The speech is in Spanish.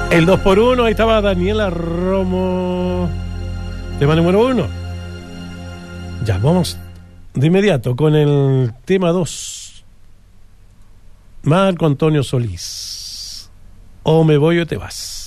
El 2x1, ahí estaba Daniela Romo. Tema número 1. Ya, vamos de inmediato con el tema 2. Marco Antonio Solís. O me voy o te vas.